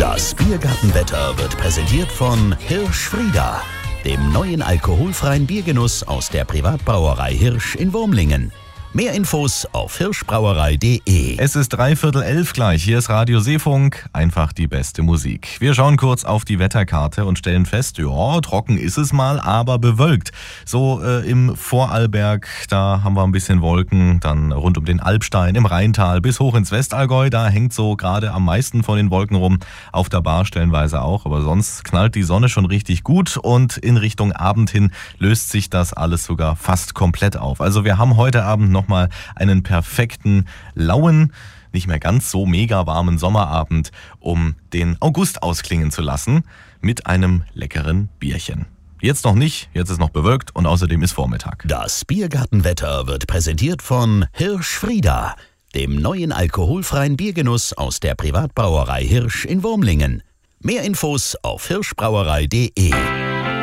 Das Biergartenwetter wird präsentiert von Hirsch-Frieda, dem neuen alkoholfreien Biergenuss aus der Privatbrauerei Hirsch in Wurmlingen. Mehr Infos auf hirschbrauerei.de. Es ist 10:45 gleich. Hier ist Radio Seefunk. Einfach die beste Musik. Wir schauen kurz auf die Wetterkarte und stellen fest, ja, trocken ist es mal, aber bewölkt. So im Vorarlberg, da haben wir ein bisschen Wolken. Dann rund um den Alpstein, im Rheintal bis hoch ins Westallgäu. Da hängt so gerade am meisten von den Wolken rum. Auf der Bar stellenweise auch. Aber sonst knallt die Sonne schon richtig gut. Und in Richtung Abend hin löst sich das alles sogar fast komplett auf. Also wir haben heute Abend noch mal einen perfekten, lauen, nicht mehr ganz so mega warmen Sommerabend, um den August ausklingen zu lassen, mit einem leckeren Bierchen. Jetzt noch nicht, jetzt ist noch bewölkt und außerdem ist Vormittag. Das Biergartenwetter wird präsentiert von Hirsch-Frieda, dem neuen alkoholfreien Biergenuss aus der Privatbrauerei Hirsch in Wurmlingen. Mehr Infos auf hirschbrauerei.de.